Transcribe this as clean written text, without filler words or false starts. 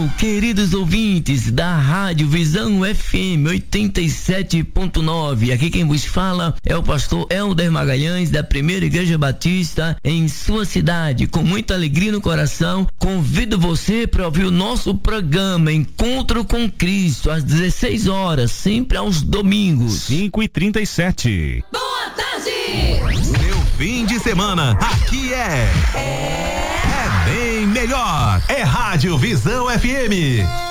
Queridos ouvintes da Rádio Visão FM 87.9, aqui quem vos fala é o pastor Helder Magalhães, da Primeira Igreja Batista em sua cidade. Com muita alegria no coração, convido você para ouvir o nosso programa Encontro com Cristo às 16 horas, sempre aos domingos. 5h37. Boa tarde! Seu fim de semana, aqui é bem melhor. É Rádio Visão FM.